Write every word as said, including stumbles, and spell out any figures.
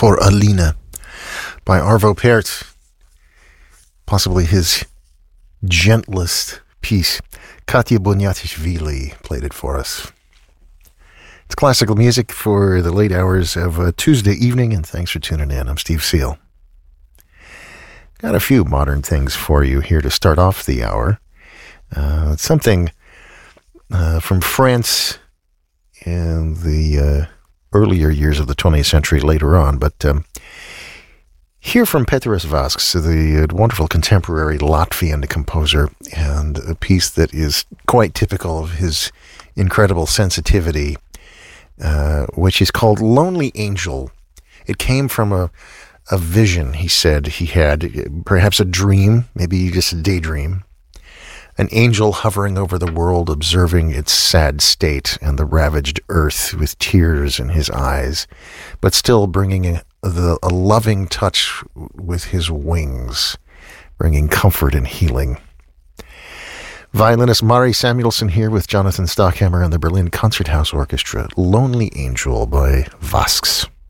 For Alina by Arvo Pärt, possibly his gentlest piece. Katya Boniatishvili played it for us. It's classical music for the late hours of a Tuesday evening, and thanks for tuning in. I'm Steve Seal. Got a few modern things for you here to start off the hour. Uh, something uh, from France in the uh, earlier years of the twentieth century later on, but um, here from Peteris Vasks, the uh, wonderful contemporary Latvian composer, and a piece that is quite typical of his incredible sensitivity, uh, which is called Lonely Angel. It came from a, a vision, he said he had, perhaps a dream, maybe just a daydream. An angel hovering over the world, observing its sad state and the ravaged earth with tears in his eyes, but still bringing a, the, a loving touch with his wings, bringing comfort and healing. Violinist Mari Samuelson here with Jonathan Stockhammer and the Berlin Concerthouse Orchestra, Lonely Angel by Vasks.